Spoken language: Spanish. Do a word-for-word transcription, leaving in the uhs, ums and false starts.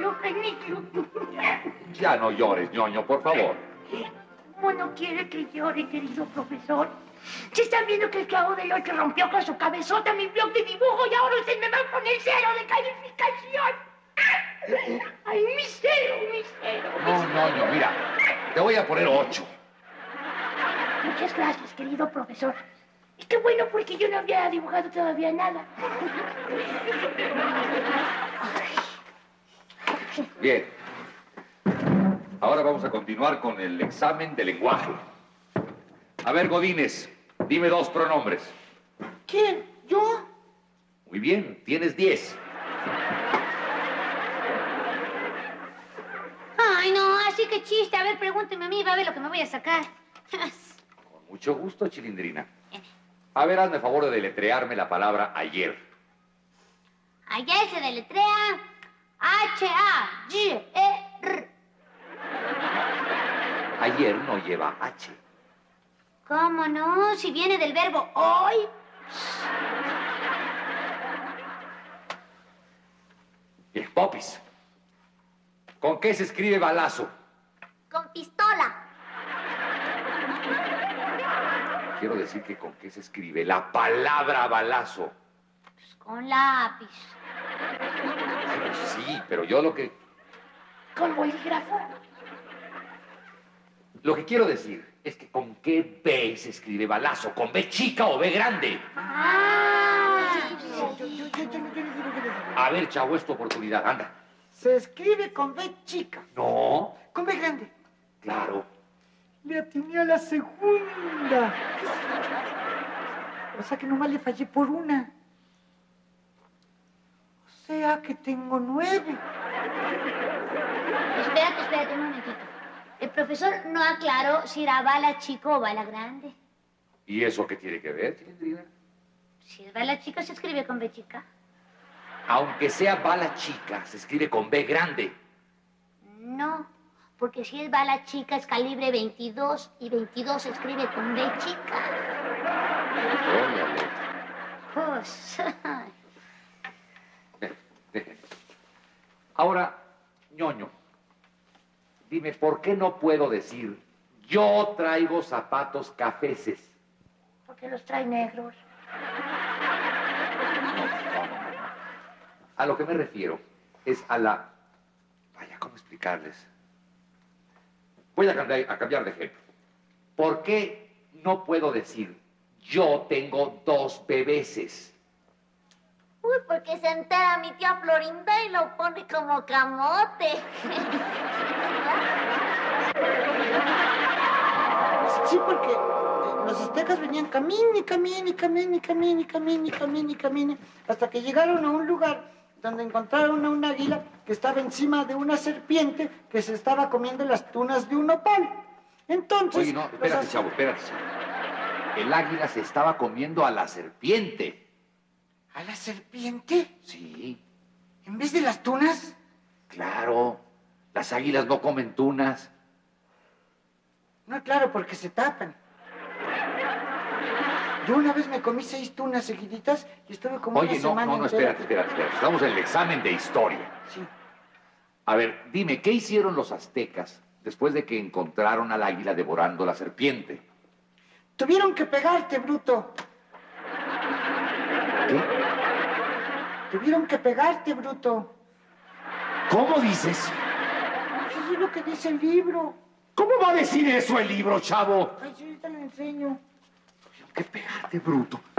Beniglo, Beniglo. Ya no llores, ñoño, por favor. ¿Cómo no quiere que llore, querido profesor? Se está viendo que el Chavo del Ocho rompió con su cabezota mi blog de dibujo y ahora usted me va a poner cero de calificación. ¡Ay, mi cero, mi cero! No, ñoño, mira, te voy a poner ocho. Muchas gracias, querido profesor. Y qué bueno, porque yo no había dibujado todavía nada. Bien. Ahora vamos a continuar con el examen de lenguaje. A ver, Godínez, dime dos pronombres. ¿Quién? ¿Yo? Muy bien, tienes diez. Ay, no, así que chiste. A ver, pregúnteme a mí, va a ver lo que me voy a sacar. Con mucho gusto, Chilindrina. A ver, hazme favor de deletrearme la palabra ayer. Ayer se deletrea H A Y E R. Ayer no lleva H. ¿Cómo no? Si viene del verbo hoy. Bien, Popis. ¿Con qué se escribe balazo? Con pistola. Quiero decir que con qué se escribe la palabra balazo. Pues con lápiz. Sí, pero yo lo que... ¿Con bolígrafo? Lo que quiero decir es que con qué B se escribe balazo. ¿Con B chica o B grande? Ah. A ver, Chavo, es tu oportunidad. Anda. Se escribe con B chica. No. Con B grande. Claro. Le atiné a la segunda. O sea que nomás le fallé por una. O sea que tengo nueve. Espérate, espérate un momentito. El profesor no aclaró si era bala chico o bala grande. ¿Y eso qué tiene que ver, Chilindrina? Si es bala chica, se escribe con B chica. Aunque sea bala chica, se escribe con B grande. No, porque si es bala chica es calibre veintidós y veintidós se escribe con B chica. Órale. Pues... Ahora, ñoño, dime, ¿por qué no puedo decir yo traigo zapatos cafeses? Porque los trae negros. A lo que me refiero es a la... Vaya, ¿cómo explicarles? Voy a cambiar, a cambiar de ejemplo. ¿Por qué no puedo decir yo tengo dos bebeses? Uy, porque se entera mi tía Florinda y lo pone como camote. Sí, porque los aztecas venían camine, camine, camine, camine, camine, camine, camine, hasta que llegaron a un lugar donde encontraron a un águila que estaba encima de una serpiente que se estaba comiendo las tunas de un nopal. Entonces... Oye, no, espérate, chavo, espérate, chavo. El águila se estaba comiendo a la serpiente. ¿A la serpiente? Sí. ¿En vez de las tunas? Claro. Las águilas no comen tunas. No, claro, porque se tapan. Yo una vez me comí seis tunas seguiditas y estuve como Oye, una no, semana no, no, entera. espérate, espérate, espérate. Estamos en el examen de historia. Sí. A ver, dime, ¿qué hicieron los aztecas después de que encontraron al águila devorando la serpiente? Tuvieron que pegarte, bruto. ¿Qué? Tuvieron que pegarte, bruto. ¿Cómo dices? Eso es lo que dice el libro. ¿Cómo va a decir eso el libro, chavo? Ay, sí, ahorita le enseño. Tuvieron que pegarte, bruto.